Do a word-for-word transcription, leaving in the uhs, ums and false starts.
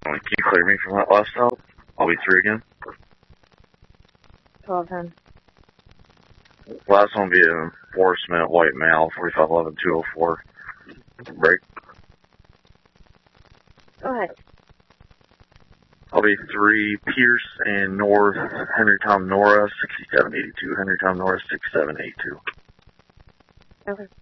Can you clear me from that last stop? I'll be three again. twelve ten. Last one will be an enforcement white male, forty-five eleven two oh four. Break. Go ahead. I'll be three Pierce and North, Henry Tom Nora, sixty-seven eighty-two. Henry Tom Nora, sixty-seven eighty-two. Okay.